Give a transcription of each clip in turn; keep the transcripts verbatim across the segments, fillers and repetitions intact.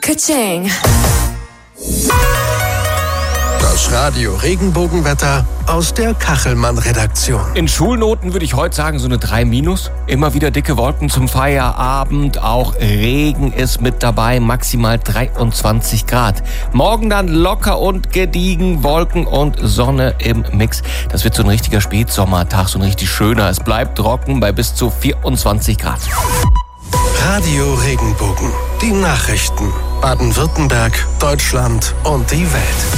Ka-ching. Das Radio Regenbogenwetter aus der Kachelmann-Redaktion. In Schulnoten würde ich heute sagen, so eine drei minus. Immer wieder dicke Wolken zum Feierabend. Auch Regen ist mit dabei, maximal dreiundzwanzig Grad. Morgen dann locker und gediegen, Wolken und Sonne im Mix. Das wird so ein richtiger Spätsommertag, so ein richtig schöner. Es bleibt trocken bei bis zu vierundzwanzig Grad. Radio Regenbogen. Die Nachrichten. Baden-Württemberg, Deutschland und die Welt.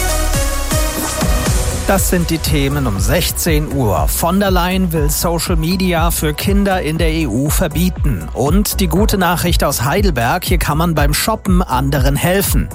Das sind die Themen um sechzehn Uhr. Von der Leyen will Social Media für Kinder in der E U verbieten. Und die gute Nachricht aus Heidelberg, hier kann man beim Shoppen anderen helfen.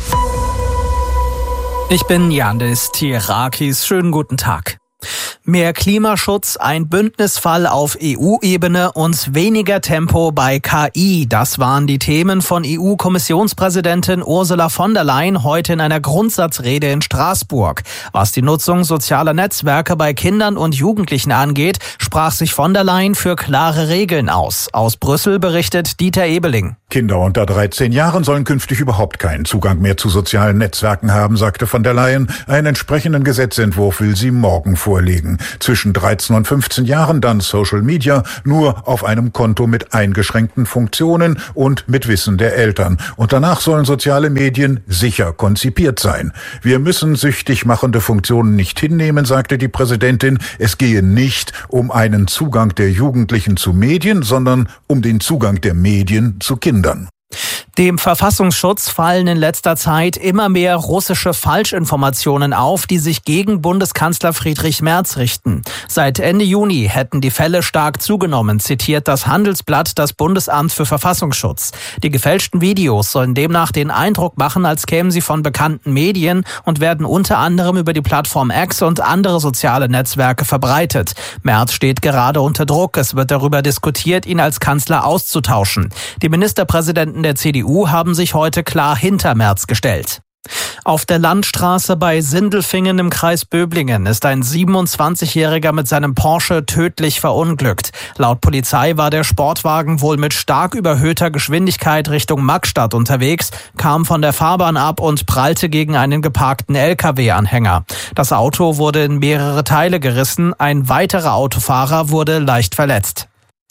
Ich bin Yandis Tirakis. Schönen guten Tag. Mehr Klimaschutz, ein Bündnisfall auf E U-Ebene und weniger Tempo bei K I. Das waren die Themen von E U-Kommissionspräsidentin Ursula von der Leyen heute in einer Grundsatzrede in Straßburg. Was die Nutzung sozialer Netzwerke bei Kindern und Jugendlichen angeht, sprach sich von der Leyen für klare Regeln aus. Aus Brüssel berichtet Dieter Ebeling. Kinder unter dreizehn Jahren sollen künftig überhaupt keinen Zugang mehr zu sozialen Netzwerken haben, sagte von der Leyen. Einen entsprechenden Gesetzentwurf will sie morgen vorlegen. Zwischen dreizehn und fünfzehn Jahren dann Social Media, nur auf einem Konto mit eingeschränkten Funktionen und mit Wissen der Eltern. Und danach sollen soziale Medien sicher konzipiert sein. Wir müssen süchtig machende Funktionen nicht hinnehmen, sagte die Präsidentin. Es gehe nicht um einen Zugang der Jugendlichen zu Medien, sondern um den Zugang der Medien zu Kindern. Dem Verfassungsschutz fallen in letzter Zeit immer mehr russische Falschinformationen auf, die sich gegen Bundeskanzler Friedrich Merz richten. Seit Ende Juni hätten die Fälle stark zugenommen, zitiert das Handelsblatt das Bundesamt für Verfassungsschutz. Die gefälschten Videos sollen demnach den Eindruck machen, als kämen sie von bekannten Medien und werden unter anderem über die Plattform X und andere soziale Netzwerke verbreitet. Merz steht gerade unter Druck. Es wird darüber diskutiert, ihn als Kanzler auszutauschen. Die Ministerpräsidenten der C D U haben sich heute klar hinter Merz gestellt. Auf der Landstraße bei Sindelfingen im Kreis Böblingen ist ein siebenundzwanzigjähriger mit seinem Porsche tödlich verunglückt. Laut Polizei war der Sportwagen wohl mit stark überhöhter Geschwindigkeit Richtung Magstadt unterwegs, kam von der Fahrbahn ab und prallte gegen einen geparkten L K W-Anhänger. Das Auto wurde in mehrere Teile gerissen, ein weiterer Autofahrer wurde leicht verletzt.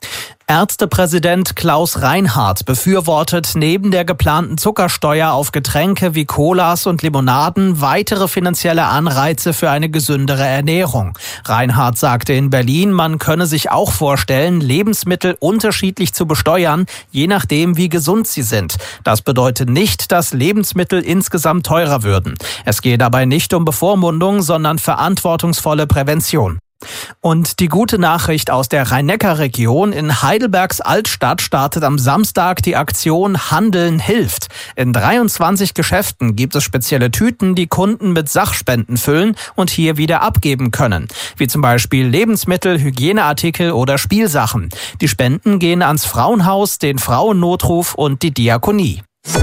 Ärztepräsident Klaus Reinhardt befürwortet neben der geplanten Zuckersteuer auf Getränke wie Colas und Limonaden weitere finanzielle Anreize für eine gesündere Ernährung. Reinhardt sagte in Berlin, man könne sich auch vorstellen, Lebensmittel unterschiedlich zu besteuern, je nachdem wie gesund sie sind. Das bedeutet nicht, dass Lebensmittel insgesamt teurer würden. Es gehe dabei nicht um Bevormundung, sondern verantwortungsvolle Prävention. Und die gute Nachricht aus der Rhein-Neckar-Region: in Heidelbergs Altstadt startet am Samstag die Aktion Handeln hilft. In dreiundzwanzig Geschäften gibt es spezielle Tüten, die Kunden mit Sachspenden füllen und hier wieder abgeben können. Wie zum Beispiel Lebensmittel, Hygieneartikel oder Spielsachen. Die Spenden gehen ans Frauenhaus, den Frauennotruf und die Diakonie.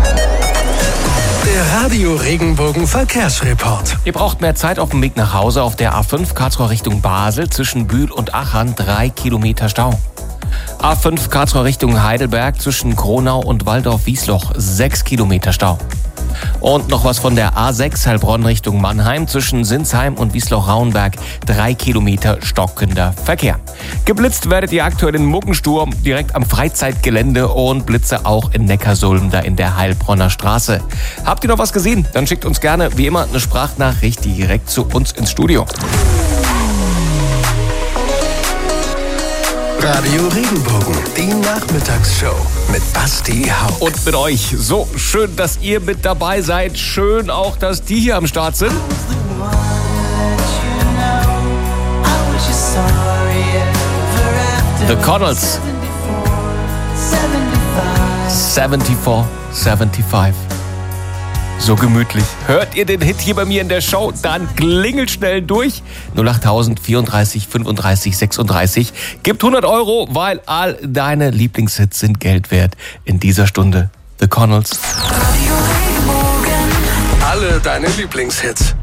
Der Radio Regenbogen Verkehrsreport. Ihr braucht mehr Zeit auf dem Weg nach Hause auf der A fünf Karlsruhe Richtung Basel zwischen Bühl und Achern, drei Kilometer Stau. A fünf Karlsruhe Richtung Heidelberg zwischen Kronau und Waldorf-Wiesloch, sechs Kilometer Stau. Und noch was von der A sechs Heilbronn Richtung Mannheim zwischen Sinsheim und Wiesloch-Rauenberg, drei Kilometer stockender Verkehr. Geblitzt werdet ihr aktuell in Muggensturm direkt am Freizeitgelände und Blitze auch in Neckarsulm, da in der Heilbronner Straße. Habt ihr noch was gesehen? Dann schickt uns gerne wie immer eine Sprachnachricht direkt zu uns ins Studio. Radio Regenbogen, die Nachmittagsshow mit Basti Hauck. Und mit euch. So schön, dass ihr mit dabei seid. Schön auch, dass die hier am Start sind. The Connells. vierundsiebzig, fünfundsiebzig. So gemütlich. Hört ihr den Hit hier bei mir in der Show? Dann klingelt schnell durch. null acht tausend vierunddreißig fünfunddreißig sechsunddreißig. Gibt hundert Euro, weil all deine Lieblingshits sind Geld wert. In dieser Stunde The Connells. Alle deine Lieblingshits.